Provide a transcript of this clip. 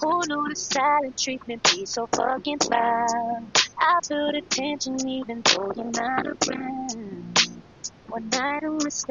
Who knew the silent treatment be so fucking loud? I feel the tension even though you're not around. One night I'm